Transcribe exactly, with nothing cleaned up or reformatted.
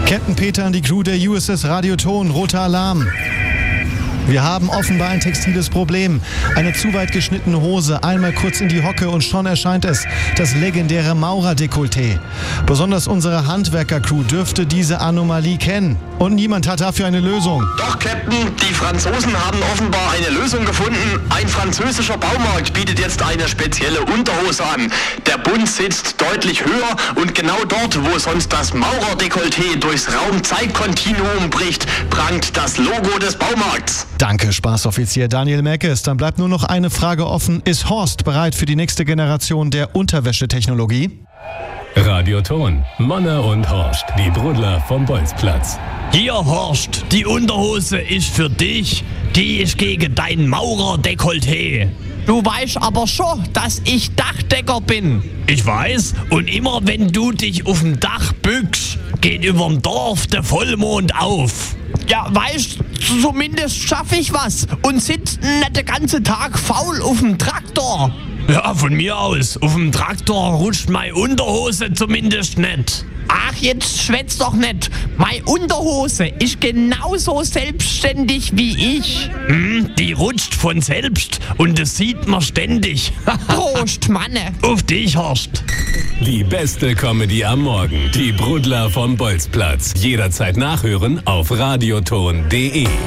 Captain Peter und die Crew der U S S Radioton, roter Alarm. Wir haben offenbar ein textiles Problem. Eine zu weit geschnittene Hose, einmal kurz in die Hocke und schon erscheint es, das legendäre Maurer-Dekolleté. Besonders unsere Handwerker-Crew dürfte diese Anomalie kennen. Und niemand hat dafür eine Lösung. Doch, Captain, die Franzosen haben offenbar eine Lösung gefunden. Ein französischer Baumarkt bietet jetzt eine spezielle Unterhose an. Der Bund sitzt deutlich höher und genau dort, wo sonst das Maurer-Dekolleté durchs Raum-Zeit-Kontinuum bricht, prangt das Logo des Baumarkts. Danke, Spaßoffizier Daniel Meckes. Dann bleibt nur noch eine Frage offen. Ist Horst bereit für die nächste Generation der Unterwäschetechnologie? Radioton, Manne und Horst, die Brudler vom Bolzplatz. Hier, Horst, die Unterhose ist für dich, die ist gegen dein Maurer-Dekolleté. Du weißt aber schon, dass ich Dachdecker bin. Ich weiß, und immer wenn du dich auf dem Dach bückst, geht überm Dorf der Vollmond auf. Ja, weißt, zumindest schaffe ich was und sitze nicht den ganzen Tag faul auf dem Traktor. Ja, von mir aus. Auf dem Traktor rutscht meine Unterhose zumindest nicht. Ach, jetzt schwätz doch nicht. Meine Unterhose ist genauso selbstständig wie ich. Hm, die rutscht von selbst und das sieht man ständig. Prost, Manne. Auf dich, Horst. Die beste Comedy am Morgen. Die Brudler vom Bolzplatz. Jederzeit nachhören auf radioton punkt de.